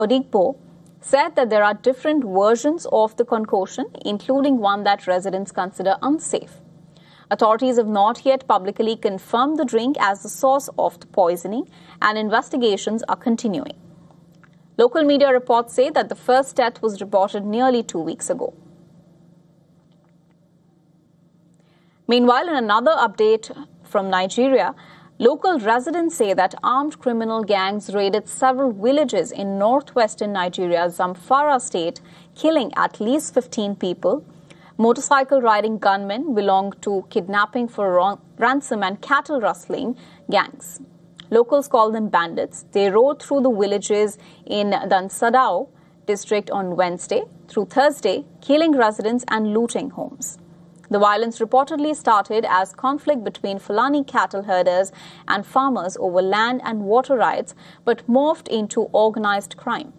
Odigbo, said that there are different versions of the concoction, including one that residents consider unsafe. Authorities have not yet publicly confirmed the drink as the source of the poisoning, and investigations are continuing. Local media reports say that the first death was reported nearly 2 weeks ago. Meanwhile, in another update from Nigeria, local residents say that armed criminal gangs raided several villages in northwestern Nigeria's Zamfara state, killing at least 15 people. Motorcycle riding gunmen belong to kidnapping for ransom and cattle rustling gangs. Locals call them bandits. They rode through the villages in Dansadao district on Wednesday through Thursday, killing residents and looting homes. The violence reportedly started as conflict between Fulani cattle herders and farmers over land and water rights, but morphed into organized crime.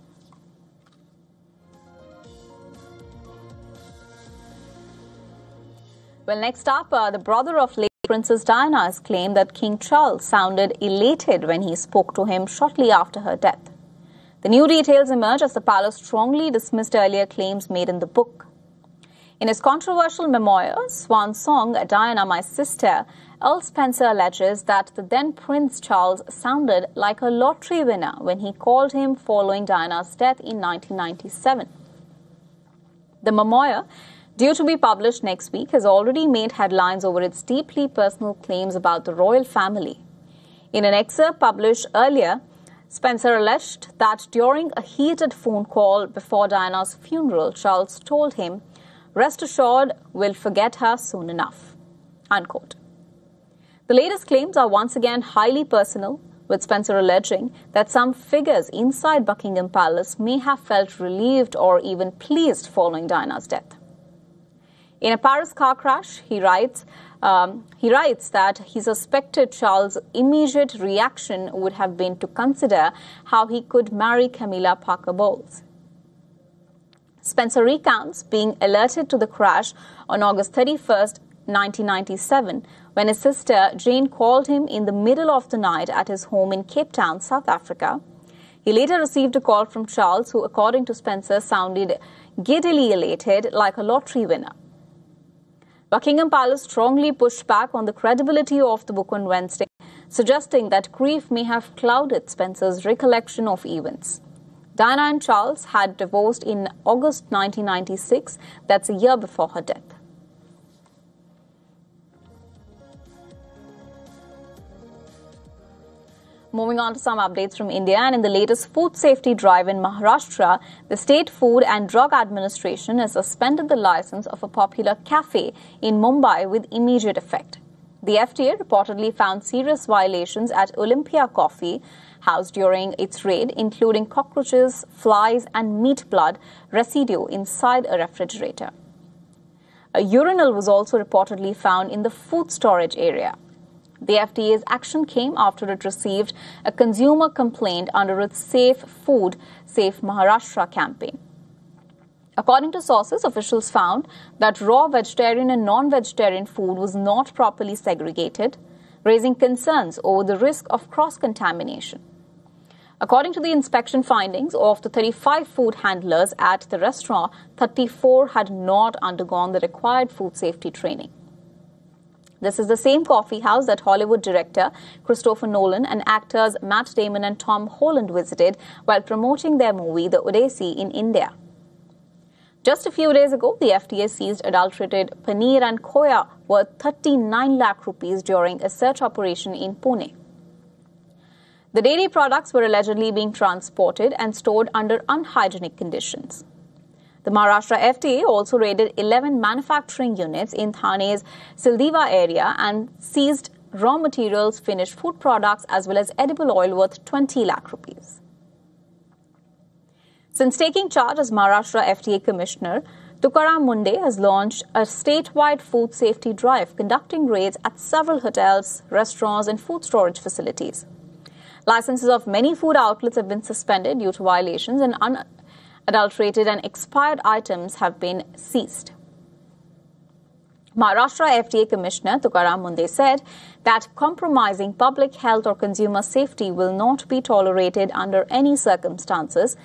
Well, next up, the brother of late Princess Diana has claimed that King Charles sounded elated when he spoke to him shortly after her death. The new details emerge as the palace strongly dismissed earlier claims made in the book. In his controversial memoir, Swan Song, Diana, My Sister, Earl Spencer alleges that the then Prince Charles sounded like a lottery winner when he called him following Diana's death in 1997. The memoir, due to be published next week, has already made headlines over its deeply personal claims about the royal family. In an excerpt published earlier, Spencer alleged that during a heated phone call before Diana's funeral, Charles told him, "Rest assured, we'll forget her soon enough," unquote. The latest claims are once again highly personal, with Spencer alleging that some figures inside Buckingham Palace may have felt relieved or even pleased following Diana's death. In a Paris car crash, he writes that he suspected Charles' immediate reaction would have been to consider how he could marry Camilla Parker Bowles. Spencer recounts being alerted to the crash on August 31st, 1997, when his sister Jane called him in the middle of the night at his home in Cape Town, South Africa. He later received a call from Charles, who, according to Spencer, sounded giddily elated like a lottery winner. Buckingham Palace strongly pushed back on the credibility of the book on Wednesday, suggesting that grief may have clouded Spencer's recollection of events. Diana and Charles had divorced in August 1996, that's a year before her death. Moving on to some updates from India, and in the latest food safety drive in Maharashtra, the State Food and Drug Administration has suspended the license of a popular cafe in Mumbai with immediate effect. The FDA reportedly found serious violations at Olympia Coffee House during its raid, including cockroaches, flies, and meat blood residue inside a refrigerator. A urinal was also reportedly found in the food storage area. The FDA's action came after it received a consumer complaint under its Safe Food, Safe Maharashtra campaign. According to sources, officials found that raw vegetarian and non-vegetarian food was not properly segregated, raising concerns over the risk of cross-contamination. According to the inspection findings of the 35 food handlers at the restaurant, 34 had not undergone the required food safety training. This is the same coffee house that Hollywood director Christopher Nolan and actors Matt Damon and Tom Holland visited while promoting their movie The Odyssey in India. Just a few days ago, the FDA seized adulterated paneer and khoya worth 39 lakh rupees during a search operation in Pune. The dairy products were allegedly being transported and stored under unhygienic conditions. The Maharashtra FDA also raided 11 manufacturing units in Thane's Sildiva area and seized raw materials, finished food products, as well as edible oil worth 20 lakh rupees. Since taking charge as Maharashtra FDA Commissioner, Tukaram Munde has launched a statewide food safety drive, conducting raids at several hotels, restaurants, and food storage facilities. Licenses of many food outlets have been suspended due to violations, and unadulterated and expired items have been seized. Maharashtra FDA Commissioner Tukaram Munde said that compromising public health or consumer safety will not be tolerated under any circumstances,